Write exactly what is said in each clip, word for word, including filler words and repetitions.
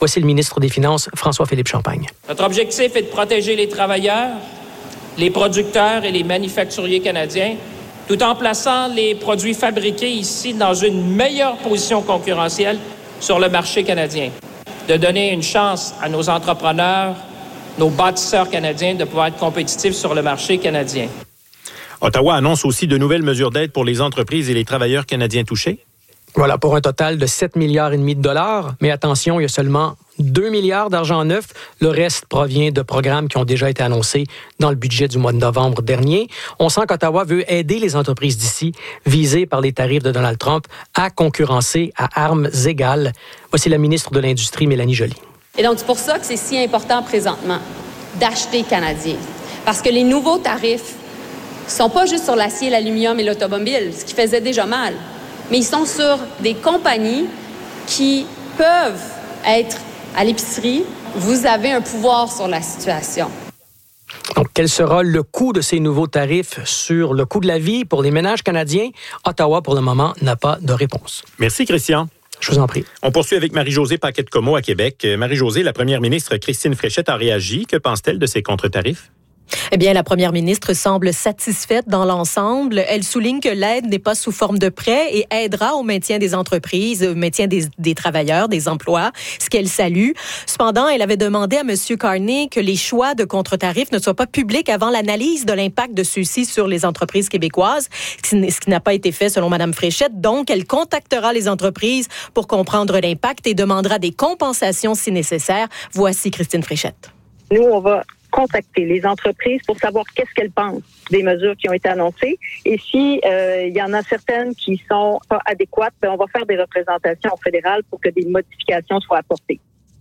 Voici le ministre des Finances, François-Philippe Champagne. Notre objectif est de protéger les travailleurs, les producteurs et les manufacturiers canadiens, tout en plaçant les produits fabriqués ici dans une meilleure position concurrentielle sur le marché canadien. De donner une chance à nos entrepreneurs, nos bâtisseurs canadiens de pouvoir être compétitifs sur le marché canadien. Ottawa annonce aussi de nouvelles mesures d'aide pour les entreprises et les travailleurs canadiens touchés. Voilà, pour un total de sept milliards et demi de dollars. Mais attention, il y a seulement deux milliards d'argent neuf. Le reste provient de programmes qui ont déjà été annoncés dans le budget du mois de novembre dernier. On sent qu'Ottawa veut aider les entreprises d'ici, visées par les tarifs de Donald Trump, à concurrencer à armes égales. Voici la ministre de l'Industrie, Mélanie Joly. Et donc, c'est pour ça que c'est si important présentement d'acheter canadien. Parce que les nouveaux tarifs ne sont pas juste sur l'acier, l'aluminium et l'automobile, ce qui faisait déjà mal. Mais ils sont sur des compagnies qui peuvent être à l'épicerie. Vous avez un pouvoir sur la situation. Donc, quel sera le coût de ces nouveaux tarifs sur le coût de la vie pour les ménages canadiens? Ottawa, pour le moment, n'a pas de réponse. Merci, Christian. Je vous en prie. On poursuit avec Marie-Josée Paquette-Comeau à Québec. Marie-Josée, la première ministre Christine Fréchette a réagi. Que pense-t-elle de ces contre-tarifs? Eh bien, la première ministre semble satisfaite dans l'ensemble. Elle souligne que l'aide n'est pas sous forme de prêt et aidera au maintien des entreprises, au maintien des, des travailleurs, des emplois, ce qu'elle salue. Cependant, elle avait demandé à M. Carney que les choix de contre-tarifs ne soient pas publics avant l'analyse de l'impact de ceux-ci sur les entreprises québécoises, ce qui n'a pas été fait selon Mme Fréchette. Donc, elle contactera les entreprises pour comprendre l'impact et demandera des compensations si nécessaire. Voici Christine Fréchette. Nous, on va contacter les entreprises pour savoir qu'est-ce qu'elles pensent des mesures qui ont été annoncées. Et si euh, il y en a certaines qui sont pas adéquates, bien, on va faire des représentations fédérales pour que des modifications soient apportées.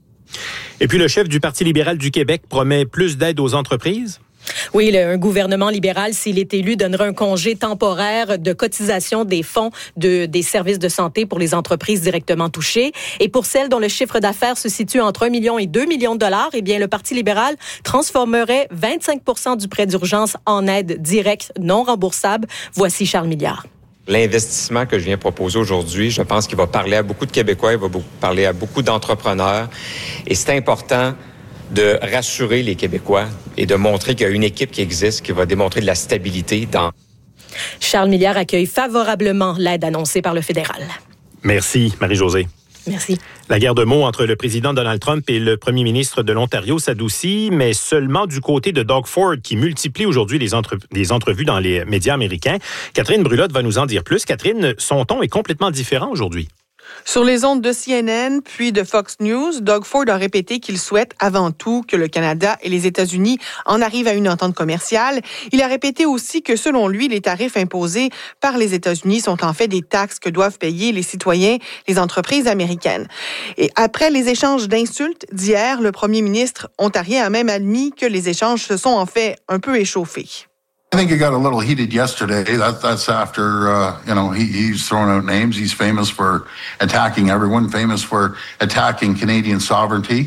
Et puis, le chef du Parti libéral du Québec promet plus d'aide aux entreprises? Oui, le, un gouvernement libéral, s'il est élu, donnera un congé temporaire de cotisation des fonds de, des services de santé pour les entreprises directement touchées. Et pour celles dont le chiffre d'affaires se situe entre un million et deux millions de dollars, eh bien, le Parti libéral transformerait vingt-cinq pour cent du prêt d'urgence en aide directe non remboursable. Voici Charles Milliard. L'investissement que je viens proposer aujourd'hui, je pense qu'il va parler à beaucoup de Québécois, il va beaucoup parler à beaucoup d'entrepreneurs. Et c'est important de rassurer les Québécois et de montrer qu'il y a une équipe qui existe, qui va démontrer de la stabilité dans... Charles Milliard accueille favorablement l'aide annoncée par le fédéral. Merci, Marie-Josée. Merci. La guerre de mots entre le président Donald Trump et le premier ministre de l'Ontario s'adoucit, mais seulement du côté de Doug Ford, qui multiplie aujourd'hui les, entre... les entrevues dans les médias américains. Catherine Brulotte va nous en dire plus. Catherine, son ton est complètement différent aujourd'hui. Sur les ondes de C N N puis de Fox News, Doug Ford a répété qu'il souhaite avant tout que le Canada et les États-Unis en arrivent à une entente commerciale. Il a répété aussi que selon lui, les tarifs imposés par les États-Unis sont en fait des taxes que doivent payer les citoyens, les entreprises américaines. Et après les échanges d'insultes d'hier, le premier ministre ontarien a même admis que les échanges se sont en fait un peu échauffés. I think it got a little heated yesterday. That, that's after, uh, you know, he, he's thrown out names. He's famous for attacking everyone, famous for attacking Canadian sovereignty.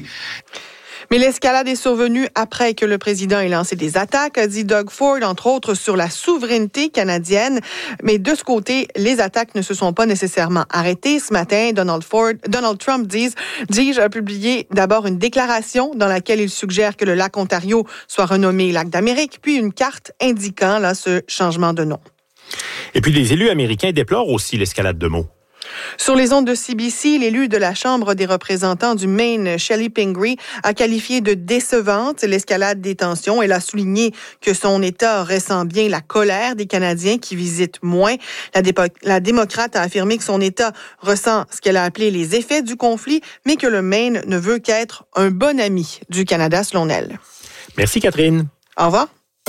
Mais l'escalade est survenue après que le président ait lancé des attaques, a dit Doug Ford, entre autres sur la souveraineté canadienne. Mais de ce côté, les attaques ne se sont pas nécessairement arrêtées. Ce matin, Donald Ford, Donald Trump, dis, dis, a publié d'abord une déclaration dans laquelle il suggère que le lac Ontario soit renommé lac d'Amérique, puis une carte indiquant là ce changement de nom. Et puis les élus américains déplorent aussi l'escalade de mots. Sur les ondes de C B C, l'élu de la Chambre des représentants du Maine, Shelley Pingree, a qualifié de décevante l'escalade des tensions. Elle a souligné que son État ressent bien la colère des Canadiens qui visitent moins. La, dépo- la démocrate a affirmé que son État ressent ce qu'elle a appelé les effets du conflit, mais que le Maine ne veut qu'être un bon ami du Canada, selon elle. Merci, Catherine. Au revoir.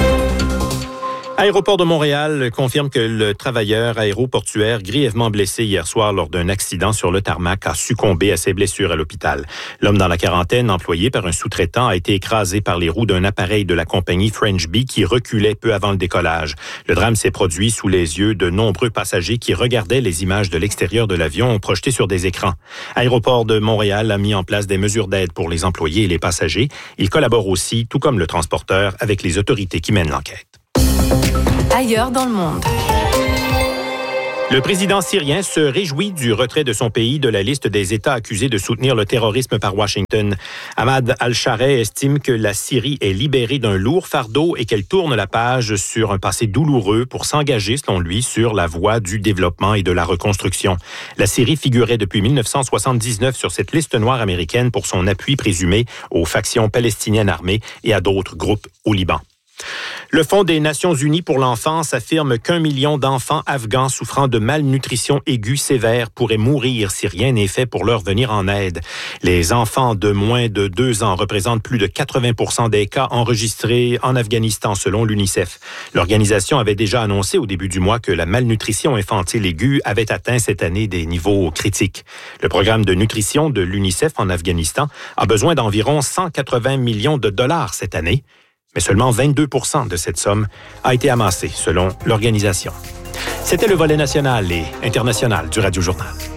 Aéroport de Montréal confirme que le travailleur aéroportuaire grièvement blessé hier soir lors d'un accident sur le tarmac a succombé à ses blessures à l'hôpital. L'homme dans la quarantaine, employé par un sous-traitant, a été écrasé par les roues d'un appareil de la compagnie French Bee qui reculait peu avant le décollage. Le drame s'est produit sous les yeux de nombreux passagers qui regardaient les images de l'extérieur de l'avion projetées sur des écrans. Aéroport de Montréal a mis en place des mesures d'aide pour les employés et les passagers. Il collabore aussi, tout comme le transporteur, avec les autorités qui mènent l'enquête. Ailleurs dans le monde. Le président syrien se réjouit du retrait de son pays de la liste des États accusés de soutenir le terrorisme par Washington. Ahmad al-Shareh estime que la Syrie est libérée d'un lourd fardeau et qu'elle tourne la page sur un passé douloureux pour s'engager, selon lui, sur la voie du développement et de la reconstruction. La Syrie figurait depuis mille neuf cent soixante-dix-neuf sur cette liste noire américaine pour son appui présumé aux factions palestiniennes armées et à d'autres groupes au Liban. Le Fonds des Nations unies pour l'enfance affirme qu'un million d'enfants afghans souffrant de malnutrition aiguë sévère pourraient mourir si rien n'est fait pour leur venir en aide. Les enfants de moins de deux ans représentent plus de quatre-vingts pour cent des cas enregistrés en Afghanistan, selon l'UNICEF. L'organisation avait déjà annoncé au début du mois que la malnutrition infantile aiguë avait atteint cette année des niveaux critiques. Le programme de nutrition de l'UNICEF en Afghanistan a besoin d'environ cent quatre-vingts millions de dollars cette année. Mais seulement vingt-deux pour cent de cette somme a été amassée, selon l'organisation. C'était le volet national et international du Radio Journal.